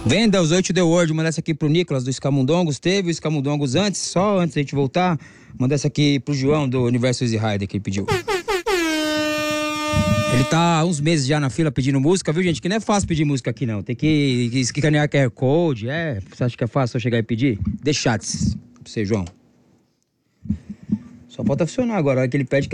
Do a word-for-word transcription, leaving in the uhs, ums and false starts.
Venda os oito The World, manda essa aqui pro Nicolas do Escamundongos. Teve o Escamundongos antes, só antes da gente voltar. Manda essa aqui pro João do Universo Easy Rider que ele pediu. Ele tá há uns meses já na fila pedindo música, viu, gente? Que não é fácil pedir música aqui, não. Tem que escanear Q R Code, é. Você acha que é fácil só chegar e pedir? Deixa pra você, João. Só falta funcionar agora. A hora que ele pede que